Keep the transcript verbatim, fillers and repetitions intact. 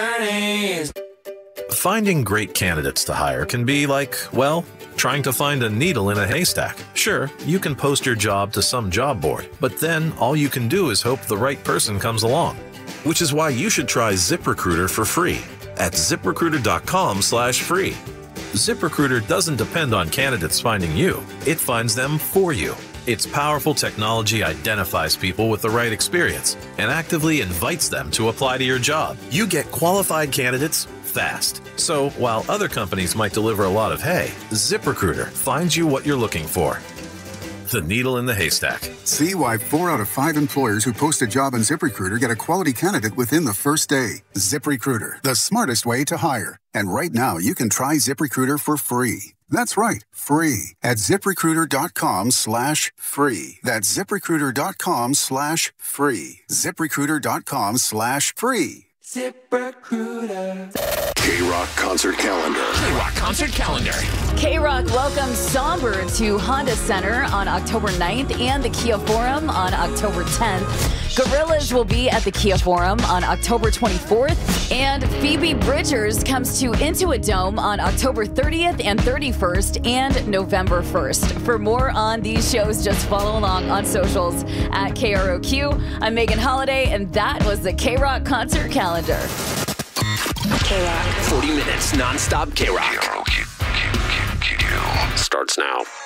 Finding great candidates to hire can be like, well, trying to find a needle in a haystack. Sure, you can post your job to some job board, but then all you can do is hope the right person comes along. Which is why you should try ZipRecruiter for free at ZipRecruiter.com slash free. ZipRecruiter doesn't depend on candidates finding you. It finds them for you. Its powerful technology identifies people with the right experience and actively invites them to apply to your job. You get qualified candidates fast. So while other companies might deliver a lot of hay, ZipRecruiter finds you what you're looking for. The needle in the haystack. See why four out of five employers who post a job on ZipRecruiter get a quality candidate within the first day. ZipRecruiter, the smartest way to hire. And right now, you can try ZipRecruiter for free. That's right, free at ZipRecruiter.com slash free. That's ZipRecruiter.com slash free. ZipRecruiter.com slash free. ZipRecruiter. K-Rock Concert Calendar. K-Rock Concert Calendar. K-Rock welcomes Somber to Honda Center on October ninth and the Kia Forum on October tenth. Gorillaz will be at the Kia Forum on October twenty-fourth. And Phoebe Bridgers comes to Into a Dome on October thirtieth and thirty-first and November first. For more on these shows, just follow along on socials at K R O Q. I'm Megan Holiday, and that was the K-Rock Concert Calendar. K-Rock. forty minutes non-stop K-Rock. K R O Q starts now.